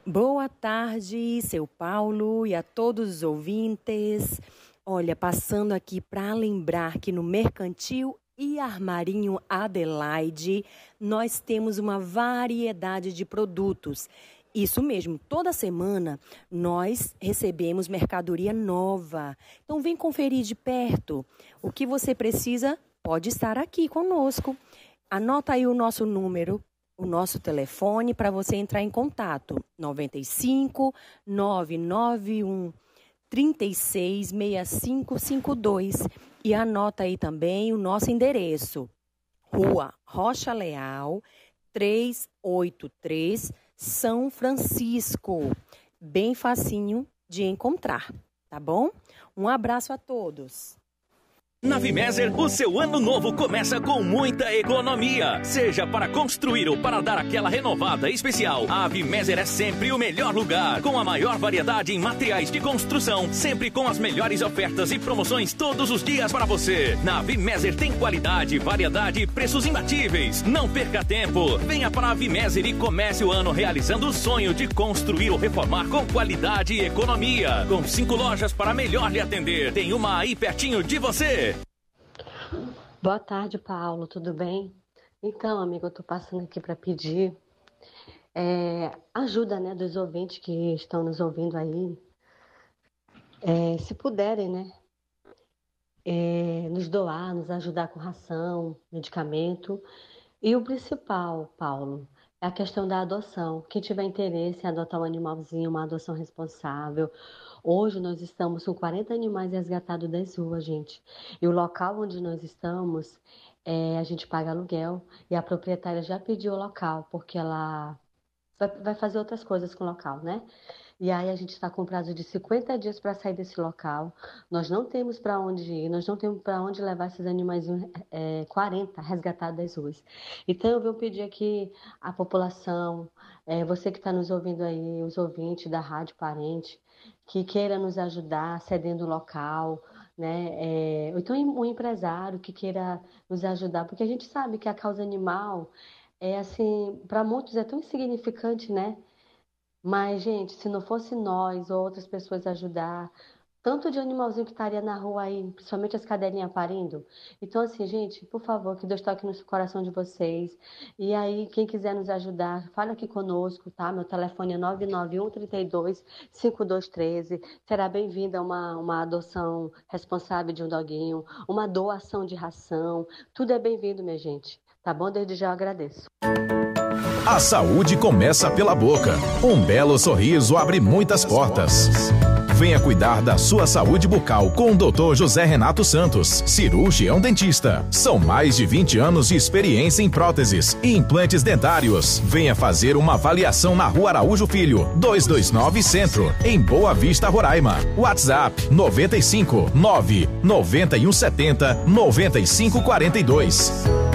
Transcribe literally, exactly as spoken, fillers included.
Boa tarde, seu Paulo e a todos os ouvintes. Olha, passando aqui para lembrar que no Mercantil e Armarinho Adelaide, nós temos uma variedade de produtos. Isso mesmo, toda semana nós recebemos mercadoria nova. Então vem conferir de perto. O que você precisa pode estar aqui conosco. Anota aí o nosso número, o nosso telefone para você entrar em contato. noventa e cinco, nove nove um, trinta e seis, sessenta e cinco cinquenta e dois. E anota aí também o nosso endereço. Rua Rocha Leal, trezentos e oitenta e três, São Francisco. Bem facinho de encontrar, tá bom? Um abraço a todos. Na Vimeser, o seu ano novo começa com muita economia. Seja para construir ou para dar aquela renovada especial, a Vimeser é sempre o melhor lugar. Com a maior variedade em materiais de construção, sempre com as melhores ofertas e promoções todos os dias para você. Na Vimeser tem qualidade, variedade e preços imbatíveis. Não perca tempo. Venha para a Vimeser e comece o ano realizando o sonho de construir ou reformar com qualidade e economia. Com cinco lojas para melhor lhe atender. Tem uma aí pertinho de você. Boa tarde, Paulo, tudo bem? Então, amigo, eu tô passando aqui para pedir é, ajuda, né, dos ouvintes que estão nos ouvindo aí, é, se puderem, né, é, nos doar, nos ajudar com ração, medicamento. E o principal, Paulo, é a questão da adoção. Quem tiver interesse em adotar um animalzinho, uma adoção responsável. Hoje nós estamos com quarenta animais resgatados das ruas, gente. E o local onde nós estamos, é, a gente paga aluguel e a proprietária já pediu o local, porque ela vai, vai fazer outras coisas com o local, né? E aí a gente está com prazo de cinquenta dias para sair desse local. Nós não temos para onde ir, nós não temos para onde levar esses animais é, quarenta resgatados das ruas. Então eu vou pedir aqui à população, é, você que está nos ouvindo aí, os ouvintes da Rádio Parente, que queira nos ajudar cedendo o local, né? É, ou então um empresário que queira nos ajudar, porque a gente sabe que a causa animal é assim, para muitos é tão insignificante, né? Mas, gente, se não fosse nós ou outras pessoas ajudar, tanto de animalzinho que estaria na rua aí, principalmente as cadelinhas parindo. Então, assim, gente, por favor, que Deus toque no coração de vocês. E aí, quem quiser nos ajudar, fala aqui conosco, tá? Meu telefone é nove nove um, trinta e dois, cinquenta e dois treze. Será bem-vinda uma, uma adoção responsável de um doguinho, uma doação de ração. Tudo é bem-vindo, minha gente. Tá bom? Desde já eu agradeço. A saúde começa pela boca. Um belo sorriso abre muitas portas. Venha cuidar da sua saúde bucal com o doutor José Renato Santos, cirurgião dentista. São mais de vinte anos de experiência em próteses e implantes dentários. Venha fazer uma avaliação na Rua Araújo Filho, duzentos e vinte e nove Centro, em Boa Vista, Roraima. WhatsApp noventa e cinco, nove nove um sete zero, nove cinco quatro dois.